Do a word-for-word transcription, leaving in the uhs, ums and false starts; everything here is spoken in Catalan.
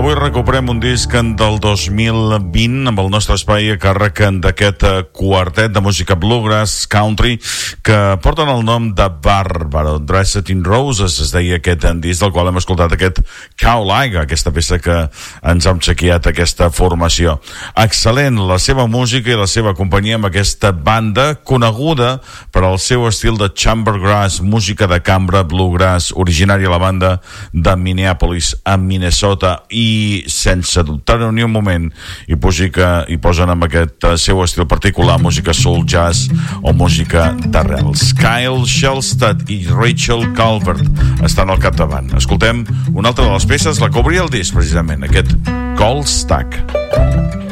Avui recuperem un disc del dos mil vint amb el nostre espai a càrrec d'aquest quartet de música bluegrass country que porten el nom de Bàrbaro. Dressed in Roses es deia aquest disc, del qual hem escoltat aquest Cowliga, aquesta peça que ens ha obsequiat aquesta formació. Excel·lent la seva música i la seva companyia amb aquesta banda coneguda per al seu estil de chambergrass, música de cambra bluegrass, originària a la banda de Minneapolis a Minnesota, i sense dubtar-ho ni un moment hi, que, hi posen amb aquest seu estil particular música soul jazz o música d'arrels. Kyle Shelstad i Rachel Calvert estan al capdavant. Escoltem una altra de les peces, la que obria el disc precisament, aquest Cold Stack.